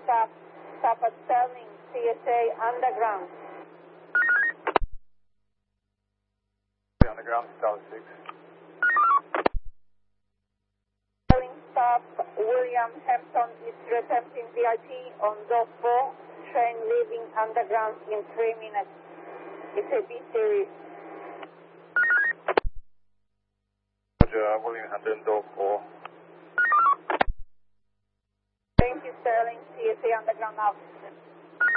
stop. Stop at Sterling, CSA Underground. Underground, Tower 6. Sterling stop, William Hampton is returning VIP on door 4. Train leaving Underground in 3 minutes. It's a B series. Roger, William Hampton, door 4. Thank you, Sterling, CSA Underground out.